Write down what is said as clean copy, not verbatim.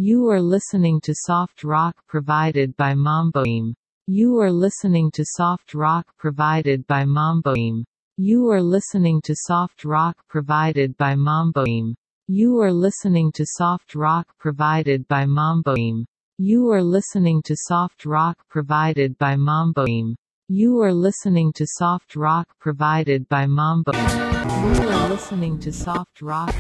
You are listening to soft rock provided by Mamboim. You are listening to soft rock provided by Mamboim. You are listening to soft rock provided by Mamboim. You are listening to soft rock provided by Mamboim. You are listening to soft rock provided by Mamboim. You are listening to soft rock provided by Mamboim. You are listening to soft rock